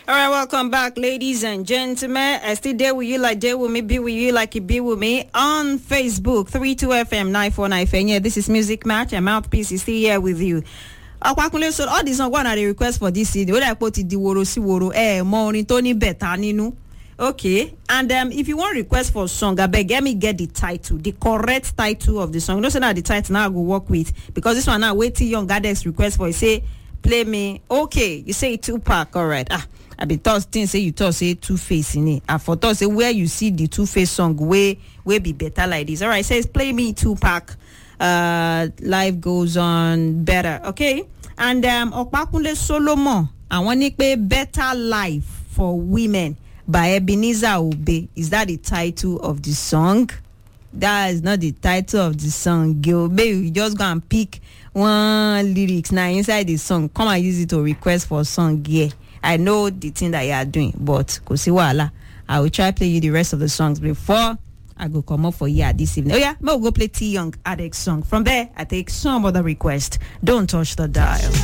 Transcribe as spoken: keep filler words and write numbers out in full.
All right, welcome back, ladies and gentlemen. I still there with you like there with me, be with you like you be with me on Facebook, three two F M nine four nine F M. Yeah, this is Music Match, and Mouthpiece is still here with you. So all these are one of the requests for this CD. What I put it, the woro si woro, eh, morning, Tony better, ninu. Okay, and um, if you want request for a song, I beg, let me get the title, the correct title of the song. Don't say that the title now I go work with, because this one now wait till young Gadex request for it. Say, play me. Okay, you say Tupac, all right. Ah, I be thought things say you thought say Two Face in it. I for thought say where you see the Two Face song way way be better like this. All right, says play me Tupac. Uh, life goes on better. Okay, and um, Opakunle Solomon. I want to play Better Life for Women by Ebenezer Obey. Is that the title of the song? That is not the title of the song. Obey, you just go and pick one lyrics now inside the song. Come and use it to request for a song. Yeah, I know the thing that you are doing, but Kosiwala, I will try to play you the rest of the songs before I go come up for you this evening. Oh yeah, we'll go play T Young Adex song. From there, I take some other request. Don't touch the dial.